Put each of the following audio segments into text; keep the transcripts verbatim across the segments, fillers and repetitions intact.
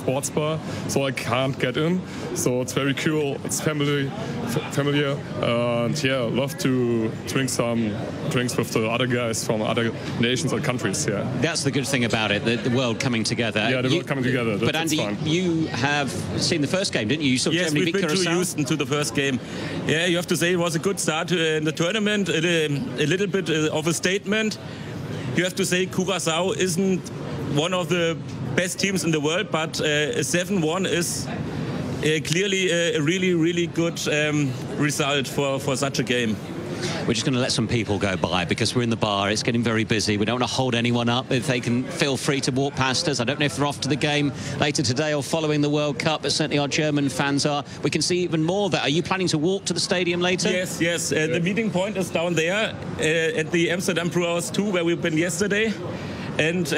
sports bar, so I can't get in. So it's very cool. It's family, f familiar, and yeah, love to drink some drinks with the other guys from other nations and countries. Yeah, that's the good thing about it, the, the world coming together. Yeah, the you, world coming together. That, but Andy, fun. you have seen the first game, didn't you? You saw yes, Germany we've beat been Curacao. to Houston to the first game. Yeah, you have to say it was a good start in the tournament. It, uh, a little bit of a statement. You have to say Curacao isn't one of the best teams in the world, but uh, a seven one is uh, clearly a, a really, really good um, result for, for such a game. We're just going to let some people go by because we're in the bar. It's getting very busy. We don't want to hold anyone up. If they can feel free to walk past us. I don't know if they're off to the game later today or following the World Cup, but certainly our German fans are. We can see even more of that. Are you planning to walk to the stadium later? Yes, yes. Uh, the meeting point is down there uh, at the Amsterdam Brewhouse two, where we've been yesterday. And uh,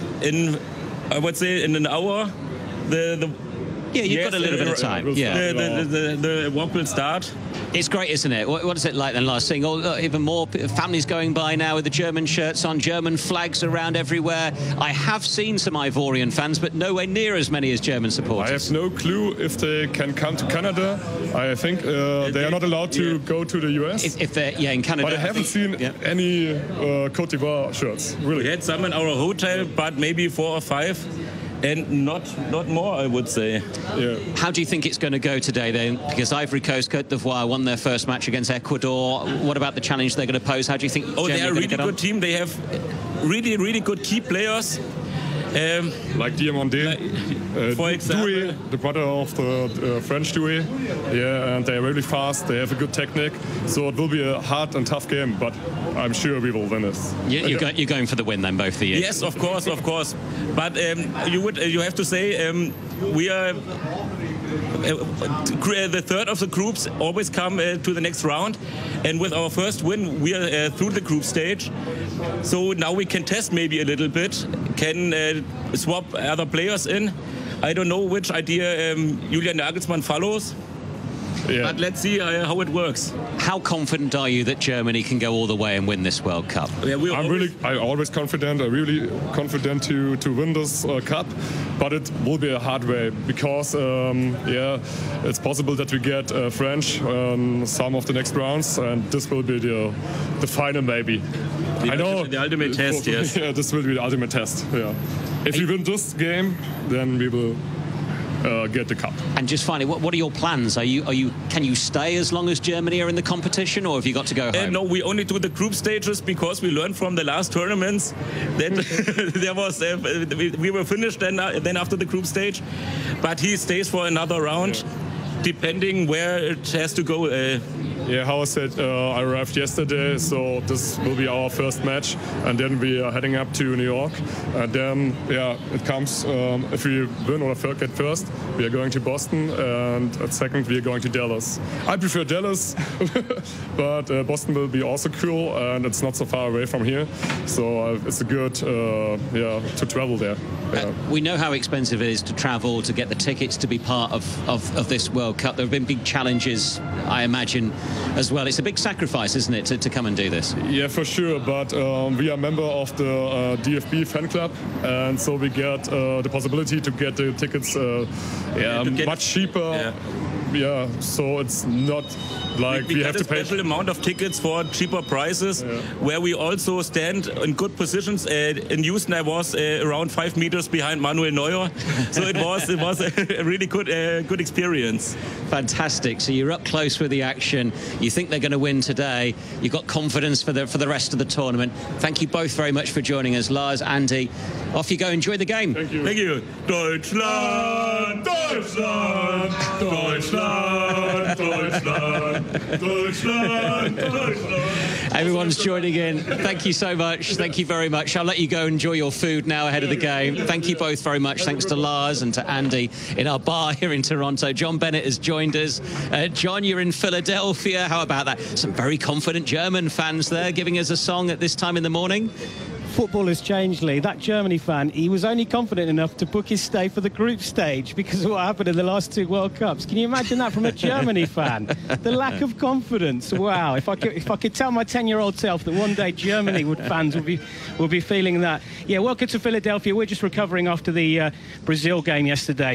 in, I would say, in an hour, the... the Yeah, you've yes, got a little uh, bit of time. Yeah, the, the, the, the walk will start. It's great, isn't it? What, what is it like then last seeing all, uh, even more families going by now with the German shirts on, German flags around everywhere. I have seen some Ivorian fans, but nowhere near as many as German supporters. I have no clue if they can come to Canada. I think uh, they are not allowed to yeah. go to the U S. If, if they're, yeah, in Canada. But I haven't seen yeah. any uh, Côte d'Ivoire shirts, really. We had some in our hotel, but maybe four or five. And not not more, I would say. Yeah. How do you think it's going to go today, then? Because Ivory Coast, Côte d'Ivoire won their first match against Ecuador. What about the challenge they're going to pose? How do you think Oh, Germany they're a really good on? team. They have really, really good key players. Um, like Diomandé, like, uh, for example, Doué, the brother of the uh, French Doué. Yeah, and they're really fast. They have a good technique. So it will be a hard and tough game, but I'm sure we will win it. You, you're, go, you're going for the win then, both of you? Yes, of course, of course. But um, you would, you have to say um, we are. Uh, the third of the groups always come uh, to the next round, and with our first win we are uh, through the group stage, so now we can test maybe a little bit, can uh, swap other players in. I don't know which idea um, Julian Nagelsmann follows. Yeah. But let's see uh, how it works. How confident are you that Germany can go all the way and win this World Cup? Yeah, I'm always really, I'm always confident. I'm really confident to to win this uh, cup, but it will be a hard way because um, yeah, it's possible that we get uh, French um, some of the next rounds, and this will be the the final maybe. The I know the ultimate test. Yes. Yeah, this will be the ultimate test. Yeah. If we win this game, then we will. Uh, get the cup. And just finally, what, what are your plans? Are you, are you, can you stay as long as Germany are in the competition, or have you got to go home? Uh, no, we only do the group stages because we learned from the last tournaments that there was uh, we, we were finished then uh, then after the group stage, but he stays for another round, yeah. depending where it has to go. Uh, Yeah, how I said, uh, I arrived yesterday, so this will be our first match, and then we are heading up to New York, and then, yeah, it comes, um, if we win or get first, we are going to Boston, and at second, we are going to Dallas. I prefer Dallas, but uh, Boston will be also cool, and it's not so far away from here, so uh, it's a good, uh, yeah, to travel there. Yeah. Uh, we know how expensive it is to travel, to get the tickets, to be part of, of, of this World Cup. There have been big challenges, I imagine, as well. It's a big sacrifice, isn't it, to, to come and do this? Yeah, for sure, but um, we are a member of the uh, D F B fan club, and so we get uh, the possibility to get the tickets uh, yeah, much cheaper. Yeah. Yeah, so it's not like we, we, we have to pay a special amount of tickets for cheaper prices, yeah. where we also stand in good positions. Uh, in Houston, I was uh, around five meters behind Manuel Neuer, so it was it was a really good uh, good experience. Fantastic. So you're up close with the action. You think they're going to win today. You've got confidence for the for the rest of the tournament. Thank you both very much for joining us, Lars, Andy. Off you go. Enjoy the game. Thank you. Thank you. Deutschland, Deutschland, Deutschland, Deutschland, Deutschland, Deutschland. Everyone's joining in. Thank you so much. Thank you very much. I'll let you go enjoy your food now ahead of the game. Thank you both very much. Thanks to Lars and to Andy in our bar here in Toronto. John Bennett has joined us. Uh, John, you're in Philadelphia. How about that? Some very confident German fans there giving us a song at this time in the morning. Football has changed, Lee. That Germany fan, he was only confident enough to book his stay for the group stage because of what happened in the last two World Cups. Can you imagine that from a Germany fan? The lack of confidence. Wow. If I could, if I could tell my ten-year-old self that one day Germany would fans will be will be feeling that. Yeah. Welcome to Philadelphia. We're just recovering after the uh, Brazil game yesterday.